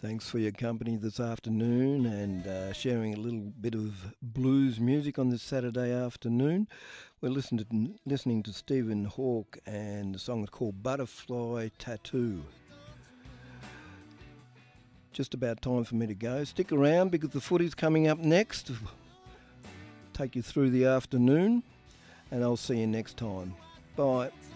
Thanks for your company this afternoon and sharing a little bit of blues music on this Saturday afternoon. We're listening to Stephen Hawke, and the song is called Butterfly Tattoo. Just about time for me to go. Stick around because the footy's coming up next. Take you through the afternoon, and I'll see you next time. Bye.